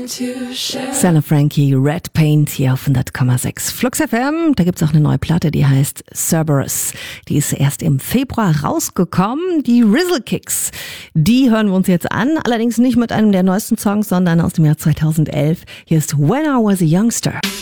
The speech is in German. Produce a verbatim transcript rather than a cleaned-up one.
Stella Frankie, Red Paint hier auf hundert Komma sechs Flux F M. Da gibt's auch eine neue Platte, die heißt Cerberus. Die ist erst im Februar rausgekommen. Die Rizzle Kicks, die hören wir uns jetzt an. Allerdings nicht mit einem der neuesten Songs, sondern aus dem Jahr zweitausendelf. Hier ist When I Was a Youngster.